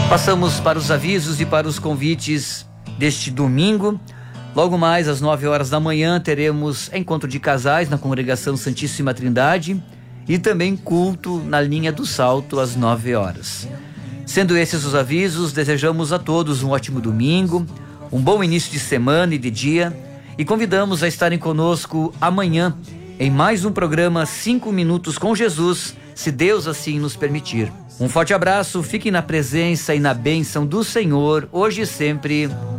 Passamos para os avisos e para os convites deste domingo. Logo mais às 9 horas da manhã teremos encontro de casais na Congregação Santíssima Trindade e também culto na Linha do Salto às 9 horas. Sendo esses os avisos, desejamos a todos um ótimo domingo, um bom início de semana e de dia e convidamos a estarem conosco amanhã em mais um programa 5 Minutos com Jesus, se Deus assim nos permitir. Um forte abraço, fiquem na presença e na bênção do Senhor, hoje e sempre.